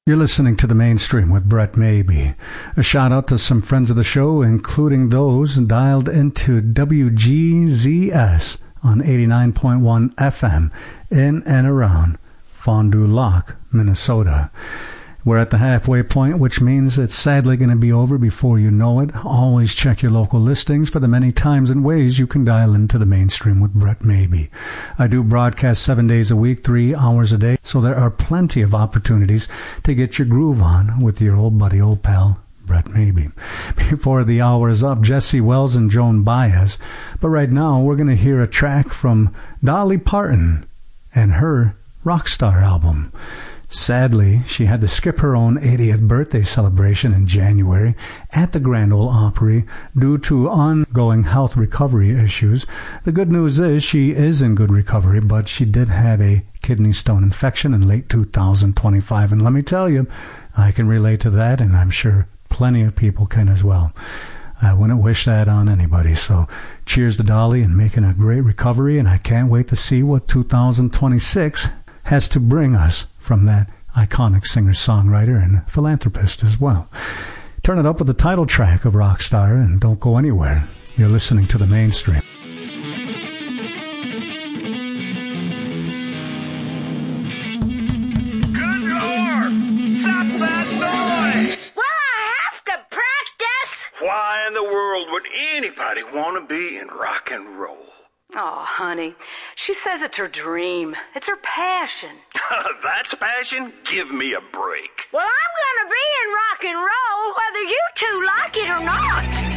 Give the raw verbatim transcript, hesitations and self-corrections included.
You're listening to The Mainstream with Brett Maybe. A shout out to some friends of the show, including those dialed into W G Z S on eighty-nine point one F M in and around Fond du Lac, Minnesota. We're at the halfway point, which means it's sadly going to be over before you know it. Always check your local listings for the many times and ways you can dial into The Mainstream with Brett Maybe. I do broadcast seven days a week, three hours a day, so there are plenty of opportunities to get your groove on with your old buddy, old pal, Brett Maybe. Before the hour is up, Jesse Wells and Joan Baez. But right now, we're going to hear a track from Dolly Parton and her Rockstar album. Sadly, she had to skip her own eightieth birthday celebration in January at the Grand Ole Opry due to ongoing health recovery issues. The good news is she is in good recovery, but she did have a kidney stone infection in late two thousand twenty-five. And let me tell you, I can relate to that, and I'm sure plenty of people can as well. I wouldn't wish that on anybody. So cheers to Dolly and making a great recovery, and I can't wait to see what two thousand twenty-six has to bring us from that iconic singer-songwriter and philanthropist as well. Turn it up with the title track of Rockstar and don't go anywhere. You're listening to The Mainstream. Good Lord! Stop that noise! Well, I have to practice. Why in the world would anybody want to be in rock and roll? Oh, honey, she says it's her dream. It's her passion. That's passion? Give me a break. Well, I'm gonna be in rock and roll whether you two like it or not.